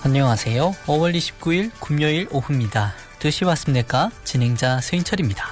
안녕하세요. 5월 29일 금요일 오후입니다. 2시 왔습니까? 진행자 서인철입니다.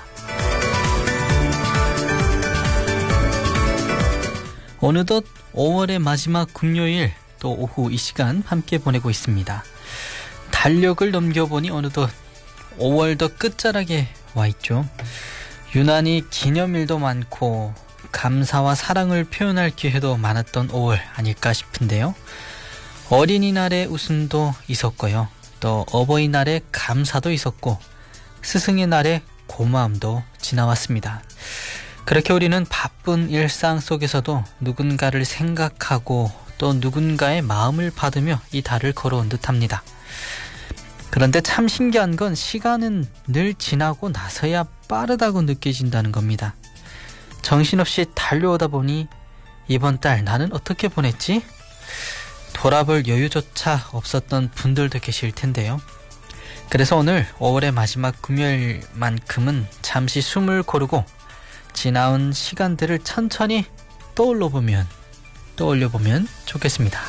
어느덧 5월의 마지막 금요일 또 오후 이 시간 함께 보내고 있습니다. 달력을 넘겨보니 어느덧 5월도 끝자락에 와 있죠. 유난히 기념일도 많고 감사와 사랑을 표현할 기회도 많았던 5월 아닐까 싶은데요. 어린이날의 웃음도 있었고요. 또 어버이날의 감사도 있었고 스승의 날의 고마움도 지나왔습니다. 그렇게 우리는 바쁜 일상 속에서도 누군가를 생각하고 또 누군가의 마음을 받으며 이 달을 걸어온 듯합니다. 그런데 참 신기한 건 시간은 늘 지나고 나서야 빠르다고 느껴진다는 겁니다. 정신없이 달려오다 보니 이번 달 나는 어떻게 보냈지? 돌아볼 여유조차 없었던 분들도 계실 텐데요. 그래서 오늘 5월의 마지막 금요일만큼은 잠시 숨을 고르고 지나온 시간들을 천천히 떠올려보면 좋겠습니다.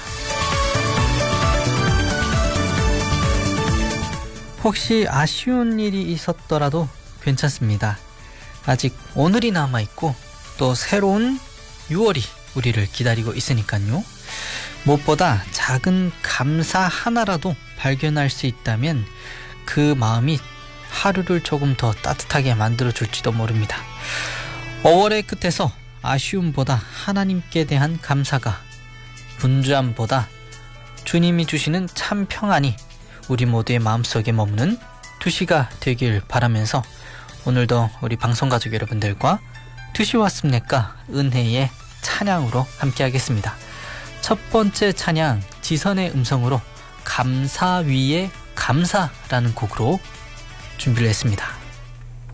혹시 아쉬운 일이 있었더라도 괜찮습니다. 아직 오늘이 남아있고 또 새로운 6월이 우리를 기다리고 있으니까요. 무엇보다 작은 감사 하나라도 발견할 수 있다면 그 마음이 하루를 조금 더 따뜻하게 만들어줄지도 모릅니다. 5월의 끝에서 아쉬움보다 하나님께 대한 감사가, 분주함보다 주님이 주시는 참 평안이 우리 모두의 마음속에 머무는 2시가 되길 바라면서 오늘도 우리 방송가족 여러분들과 2시 왔습니까? 은혜의 찬양으로 함께 하겠습니다. 첫 번째 찬양 지선의 음성으로 감사 위에 감사라는 곡으로 준비를 했습니다.